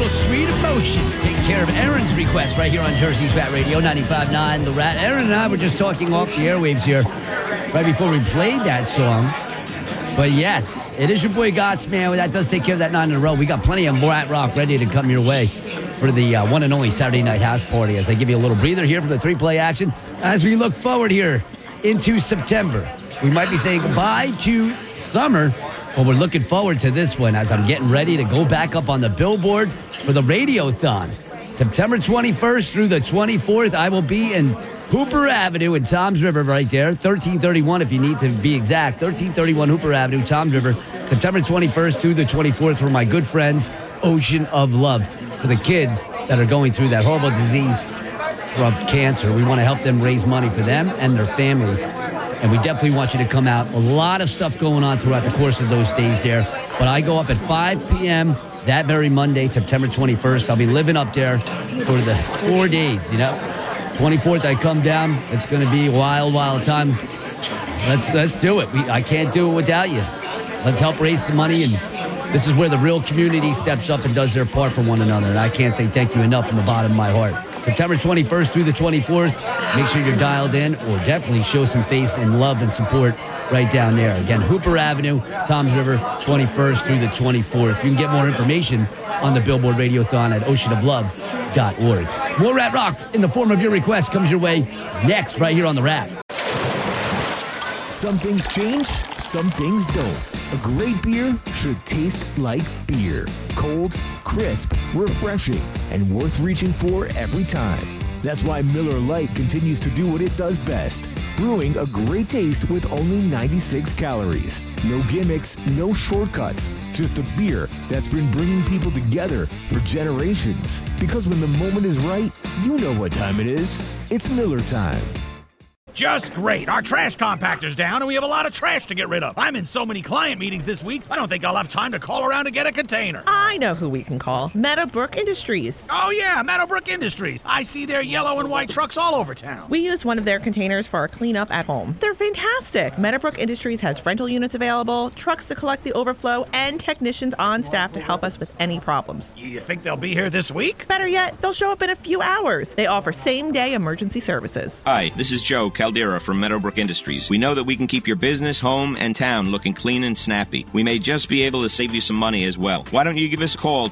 Sweet Emotion. Taking care of Aaron's request right here on Jersey's Rat Radio 95.9 The Rat. Aaron and I were just talking off the airwaves here right before we played that song. But yes, it is your boy Gotts, man. That does take care of that 9 in a row. We got plenty of Rat Rock ready to come your way for the one and only Saturday Night House Party as I give you a little breather here for the 3-play action as we look forward here into September. We might be saying goodbye to summer, but we're looking forward to this one as I'm getting ready to go back up on the billboard for the Radiothon. September 21st through the 24th, I will be in Hooper Avenue in Toms River right there. 1331 if you need to be exact. 1331 Hooper Avenue, Toms River. September 21st through the 24th for my good friends, Ocean of Love. For the kids that are going through that horrible disease of cancer, we want to help them raise money for them and their families. And we definitely want you to come out. A lot of stuff going on throughout the course of those days there. But I go up at 5 p.m. that very Monday, September 21st. I'll be living up there for the 4 days, 24th, I come down. It's going to be a wild, wild time. Let's do it. I can't do it without you. Let's help raise some money. And this is where the real community steps up and does their part for one another. And I can't say thank you enough from the bottom of my heart. September 21st through the 24th. Make sure you're dialed in or definitely show some face and love and support right down there. Again, Hooper Avenue, Toms River, 21st through the 24th. You can get more information on the Billboard Radiothon at oceanoflove.org. More Rat Rock in the form of your request comes your way next right here on The Rat. Some things change, some things don't. A great beer should taste like beer. Cold, crisp, refreshing, and worth reaching for every time. That's why Miller Lite continues to do what it does best, brewing a great taste with only 96 calories. No gimmicks, no shortcuts, just a beer that's been bringing people together for generations. Because when the moment is right, you know what time it is. It's Miller time. Just great. Our trash compactor's down and we have a lot of trash to get rid of. I'm in so many client meetings this week, I don't think I'll have time to call around to get a container. I know who we can call. Meadowbrook Industries. Oh yeah, Meadowbrook Industries. I see their yellow and white trucks all over town. We use one of their containers for our cleanup at home. They're fantastic. Meadowbrook Industries has rental units available, trucks to collect the overflow, and technicians on staff to help us with any problems. You think they'll be here this week? Better yet, they'll show up in a few hours. They offer same-day emergency services. Hi, this is Joe Caldera from Meadowbrook Industries. We know that we can keep your business, home, and town looking clean and snappy. We may just be able to save you some money as well. Why don't you give us a call,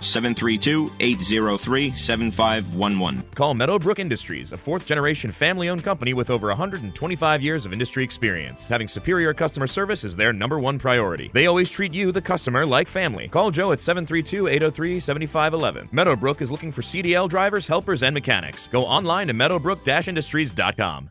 732-803-7511. Call Meadowbrook Industries, a fourth-generation family-owned company with over 125 years of industry experience. Having superior customer service is their number one priority. They always treat you, the customer, like family. Call Joe at 732-803-7511. Meadowbrook is looking for CDL drivers, helpers, and mechanics. Go online to meadowbrook-industries.com.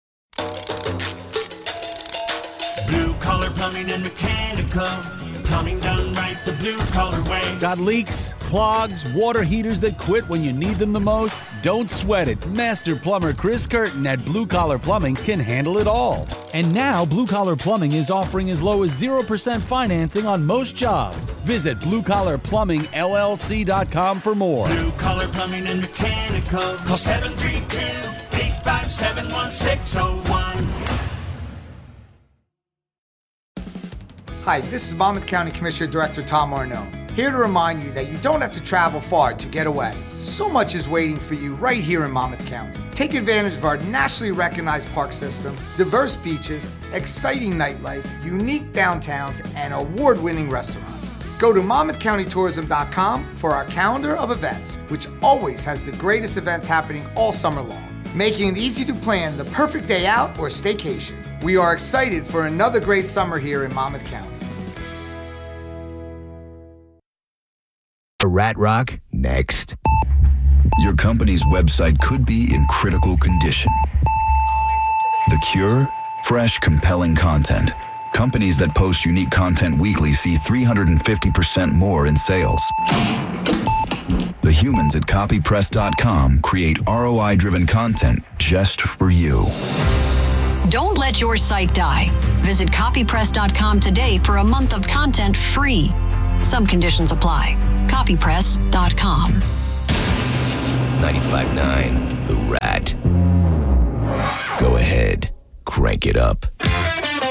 Blue Collar Plumbing and Mechanical. Plumbing done right the blue collar way. Got leaks, clogs, water heaters that quit when you need them the most? Don't sweat it. Master plumber Chris Curtin at Blue Collar Plumbing can handle it all. And now Blue Collar Plumbing is offering as low as 0% financing on most jobs. Visit BlueCollarPlumbingLLC.com for more. Blue Collar Plumbing and Mechanical. Call 732-857-1601. Hi, this is Monmouth County Commissioner Director Tom Arnone, here to remind you that you don't have to travel far to get away. So much is waiting for you right here in Monmouth County. Take advantage of our nationally recognized park system, diverse beaches, exciting nightlife, unique downtowns, and award-winning restaurants. Go to MonmouthCountyTourism.com for our calendar of events, which always has the greatest events happening all summer long, making it easy to plan the perfect day out or staycation. We are excited for another great summer here in Monmouth County. Rat Rock next. Your company's website could be in critical condition. The cure? Fresh, compelling content. Companies that post unique content weekly see 350% more in sales. The humans at copypress.com create ROI-driven content just for you. Don't let your site die. Visit copypress.com today for a month of content free. Some conditions apply. Copypress.com. 95.9 The Rat. Go ahead, crank it up.